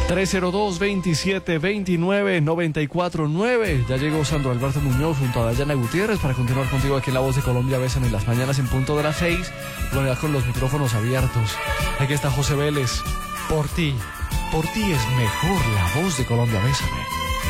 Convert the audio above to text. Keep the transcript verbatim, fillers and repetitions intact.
tres cero dos, veintisiete veintinueve, noventa y cuatro nueve. Ya llegó Sandro Alberto Muñoz junto a Dayana Gutiérrez para continuar contigo aquí en La Voz de Colombia. Besan en las mañanas en punto de las seis. Bueno, ya con los micrófonos abiertos. Aquí está José Vélez. Por ti, por ti es mejor La Voz de Colombia. Bésame.